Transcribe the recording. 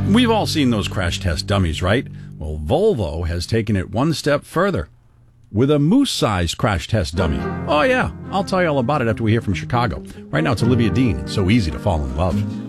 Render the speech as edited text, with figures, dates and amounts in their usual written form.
We've all seen those crash test dummies, right? Well, Volvo has taken it one step further with a moose-sized crash test dummy. Oh, yeah. I'll tell you all about it after we hear from Chicago. Right now, it's Olivia Dean. It's so easy to fall in love.